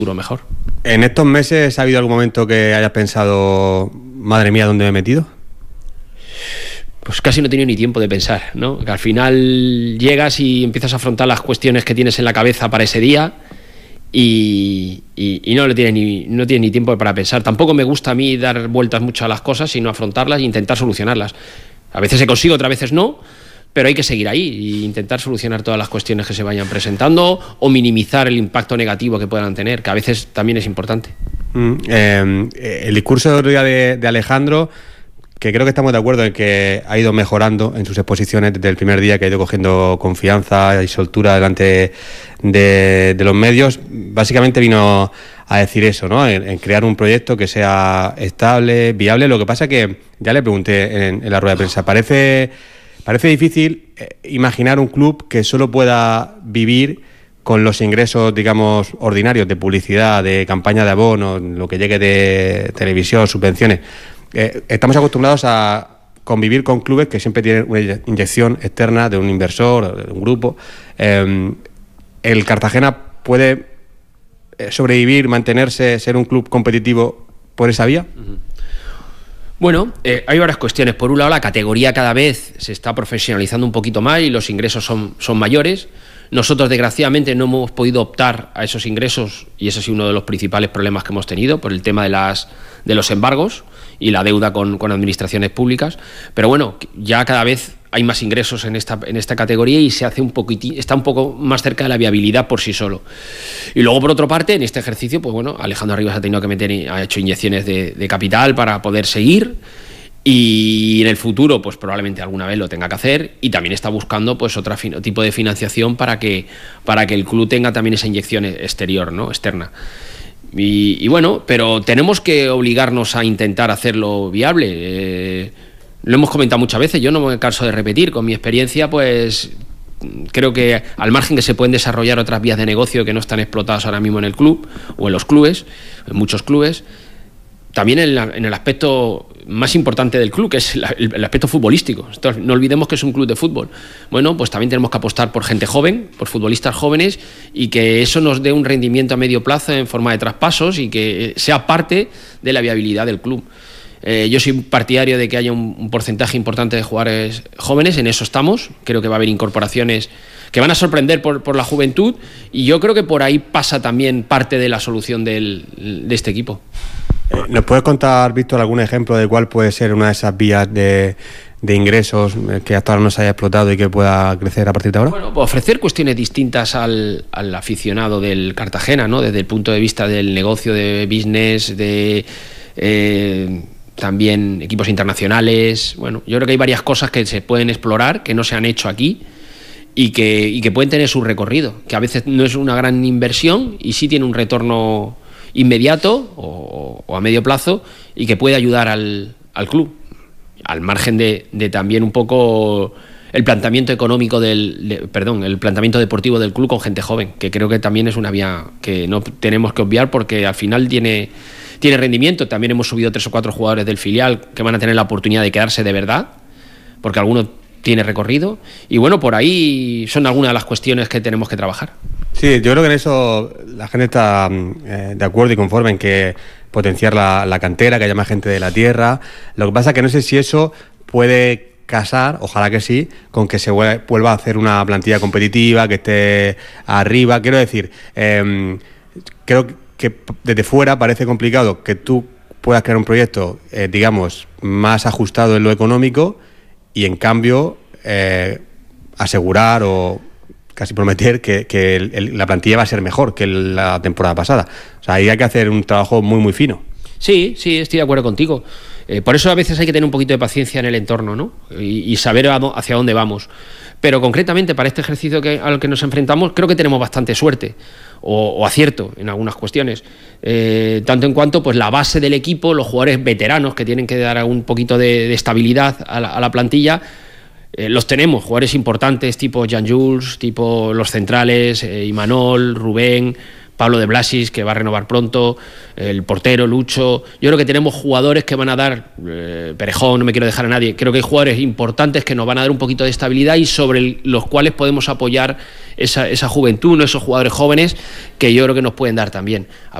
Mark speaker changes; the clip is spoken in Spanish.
Speaker 1: mejor.
Speaker 2: ¿En estos meses ha habido algún momento que hayas pensado, madre mía, ¿dónde me he metido?
Speaker 1: Pues casi no he tenido ni tiempo de pensar, ¿no? Que al final llegas y empiezas a afrontar las cuestiones que tienes en la cabeza para ese día y no tienes ni tiempo para pensar. Tampoco me gusta a mí dar vueltas mucho a las cosas, sino afrontarlas e intentar solucionarlas. A veces se consigue, otras veces no, pero hay que seguir ahí e intentar solucionar todas las cuestiones que se vayan presentando o minimizar el impacto negativo que puedan tener, que a veces también es importante.
Speaker 2: El discurso del otro día de Alejandro, que creo que estamos de acuerdo en que ha ido mejorando en sus exposiciones desde el primer día, que ha ido cogiendo confianza y soltura delante de los medios. Básicamente vino a decir eso, ¿no? En crear un proyecto que sea estable, viable. Lo que pasa que, ya le pregunté en la rueda de prensa, parece difícil imaginar un club que solo pueda vivir con los ingresos, digamos, ordinarios de publicidad, de campaña de abono, lo que llegue de televisión, subvenciones. Estamos acostumbrados a convivir con clubes que siempre tienen una inyección externa de un inversor, de un grupo. ¿El Cartagena puede sobrevivir, mantenerse, ser un club competitivo por esa vía?
Speaker 1: Bueno, hay varias cuestiones. Por un lado, la categoría cada vez se está profesionalizando un poquito más y los ingresos son mayores. Nosotros, desgraciadamente, no hemos podido optar a esos ingresos y ese ha sido uno de los principales problemas que hemos tenido por el tema de los embargos y la deuda con administraciones públicas. Pero bueno, ya cada vez hay más ingresos en esta categoría y se hace está un poco más cerca de la viabilidad por sí solo. Y luego, por otra parte, en este ejercicio, pues bueno, Alejandro Arribas ha tenido que ha hecho inyecciones de capital para poder seguir. Y en el futuro, pues probablemente alguna vez lo tenga que hacer, y también está buscando pues otro tipo de financiación para que el club tenga también esa inyección exterior, ¿no? Externa. Y bueno, pero tenemos que obligarnos a intentar hacerlo viable. Lo hemos comentado muchas veces, yo no me canso de repetir, con mi experiencia, pues creo que al margen que se pueden desarrollar otras vías de negocio que no están explotadas ahora mismo en el club o en los clubes, en muchos clubes, también en el aspecto más importante del club, que es el aspecto futbolístico. Entonces, no olvidemos que es un club de fútbol. Bueno, pues también tenemos que apostar por gente joven, por futbolistas jóvenes, y que eso nos dé un rendimiento a medio plazo en forma de traspasos y que sea parte de la viabilidad del club. Yo soy partidario de que haya un porcentaje importante de jugadores jóvenes, en eso estamos. Creo que va a haber incorporaciones que van a sorprender por la juventud, y yo creo que por ahí pasa también parte de la solución de este equipo.
Speaker 2: ¿Nos puedes contar, Víctor, algún ejemplo de cuál puede ser una de esas vías de ingresos que hasta ahora no se haya explotado y que pueda crecer a partir de ahora?
Speaker 1: Bueno, pues ofrecer cuestiones distintas al aficionado del Cartagena, ¿no? Desde el punto de vista del negocio, de business, de también equipos internacionales. Bueno, yo creo que hay varias cosas que se pueden explorar, que no se han hecho aquí y que pueden tener su recorrido, que a veces no es una gran inversión y sí tiene un retorno inmediato o a medio plazo, y que puede ayudar al club, al margen de también un poco el planteamiento económico el planteamiento deportivo del club con gente joven, que creo que también es una vía que no tenemos que obviar, porque al final tiene rendimiento. También hemos subido 3 o 4 jugadores del filial que van a tener la oportunidad de quedarse de verdad, porque alguno tiene recorrido, y bueno, por ahí son algunas de las cuestiones que tenemos que trabajar.
Speaker 2: Sí, yo creo que en eso la gente está de acuerdo y conforme en que potenciar la cantera, que haya más gente de la tierra. Lo que pasa es que no sé si eso puede casar, ojalá que sí, con que se vuelva a hacer una plantilla competitiva, que esté arriba. Quiero decir, creo que desde fuera parece complicado que tú puedas crear un proyecto, digamos, más ajustado en lo económico, y en cambio asegurar o casi prometer que la plantilla va a ser mejor que la temporada pasada. O sea, ahí hay que hacer un trabajo muy, muy fino.
Speaker 1: Sí, estoy de acuerdo contigo. Por eso a veces hay que tener un poquito de paciencia en el entorno, ¿no? Y saber hacia dónde vamos. Pero concretamente para este ejercicio al que nos enfrentamos, creo que tenemos bastante suerte o acierto en algunas cuestiones. Tanto en cuanto pues la base del equipo, los jugadores veteranos que tienen que dar un poquito de estabilidad a la plantilla, los tenemos, jugadores importantes tipo Jan Jules, tipo los centrales, Imanol, Rubén, Pablo de Blasis, que va a renovar pronto, el portero, Lucho. Yo creo que tenemos jugadores que van a dar, Perejón, no me quiero dejar a nadie, creo que hay jugadores importantes que nos van a dar un poquito de estabilidad y sobre los cuales podemos apoyar esa juventud, ¿no? Esos jugadores jóvenes que yo creo que nos pueden dar también.